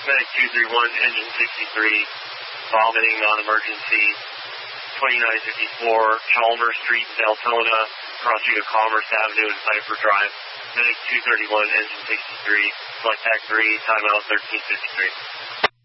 Medic 231, engine 63, vomiting, non-emergency, 2954, Chalmers Street, Deltona, crossing of Commerce Avenue and Cypher Drive. Medic 231, engine 63, select TAC 3, timeout 1353.